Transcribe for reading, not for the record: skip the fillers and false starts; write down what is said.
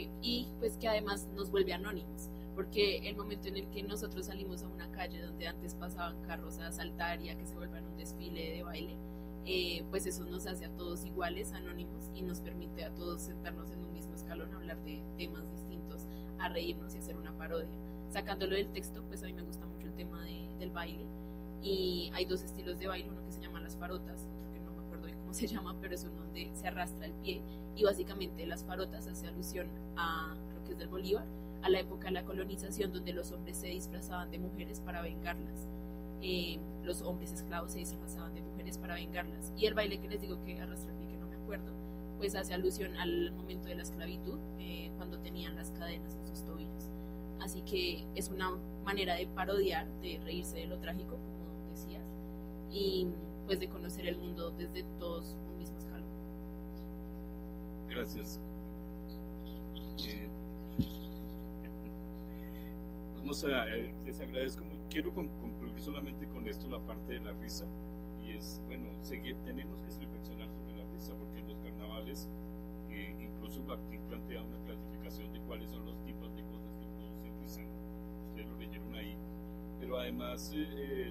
y pues que además nos vuelve anónimos, porque el momento en el que nosotros salimos a una calle donde antes pasaban carros a saltar y a que se vuelvan un desfile de baile, pues eso nos hace a todos iguales, anónimos, y nos permite a todos sentarnos en un mismo escalón, hablar de temas distintos, a reírnos y hacer una parodia. Sacándolo del texto, pues a mí me gusta mucho el tema del baile, y hay dos estilos de baile, uno que se llama las farotas, otro que no me acuerdo de cómo se llama, pero es uno donde se arrastra el pie, y básicamente las farotas hace alusión a lo que es del Bolívar, a la época de la colonización, donde los hombres se disfrazaban de mujeres para vengarlas. Los hombres esclavos se disfrazaban de mujeres para vengarlas, y el baile que les digo que arrastra el pie, que no me acuerdo, pues hace alusión al momento de la esclavitud, cuando tenían las cadenas en sus tobillos. Así que es una manera de parodiar, de reírse de lo trágico, como decías, y pues de conocer el mundo desde todos un mismo escalón. Gracias. Vamos a, les agradezco mucho. Quiero concluir solamente con esto, la parte de la risa, y es, bueno, tenemos que reflexionar sobre la risa, porque en los carnavales, incluso Bakhtin plantea una clasificación de cuáles son los tipos de cosas que producen risa. Ustedes lo leyeron ahí, pero además